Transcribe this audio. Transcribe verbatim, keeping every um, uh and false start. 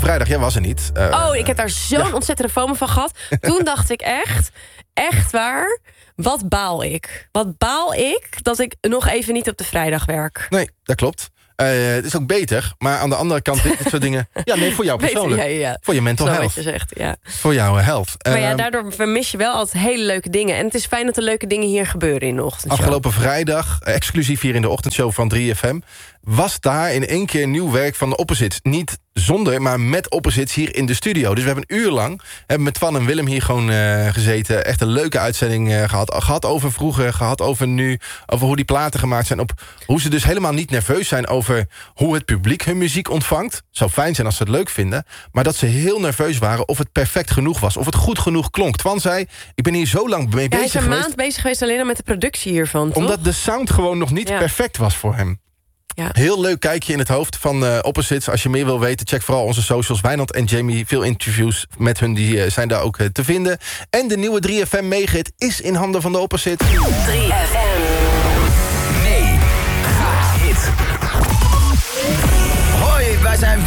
vrijdag, jij was er niet. Uh, oh, ik heb daar zo'n ja. ontzettende FOMO van gehad. Toen dacht ik echt, echt waar... Wat baal ik? Wat baal ik dat ik nog even niet op de vrijdag werk? Nee, dat klopt. Uh, het is ook beter, maar aan de andere kant dit soort dingen... Ja, nee, voor jou persoonlijk. Beter, ja, ja. Voor je mental Zo health. Wat je zegt, ja. Voor jouw health. Maar ja, uh, daardoor vermis je wel altijd hele leuke dingen. En het is fijn dat er leuke dingen hier gebeuren in de ochtendshow. Afgelopen vrijdag, exclusief hier in de ochtendshow van drie F M... was daar in één keer nieuw werk van de Opposites. Niet zonder, maar met Opposites hier in de studio. Dus we hebben een uur lang hebben met Twan en Willem hier gewoon uh, gezeten. Echt een leuke uitzending uh, gehad. Gehad over vroeger, gehad over nu. Over hoe die platen gemaakt zijn. Op hoe ze dus helemaal niet nerveus zijn over hoe het publiek hun muziek ontvangt. Het zou fijn zijn als ze het leuk vinden. Maar dat ze heel nerveus waren of het perfect genoeg was. Of het goed genoeg klonk. Twan zei, ik ben hier zo lang mee ja, bezig hij is een geweest. maand bezig geweest alleen al met de productie hiervan, toch? Omdat de sound gewoon nog niet ja. perfect was voor hem. Ja. Heel leuk kijkje in het hoofd van uh, Opposites. Als je meer wil weten, check vooral onze socials. Wijnand en Jamie, veel interviews met hun, die uh, zijn daar ook uh, te vinden. En de nieuwe drie F M Megahit is in handen van de Opposites. drie F M.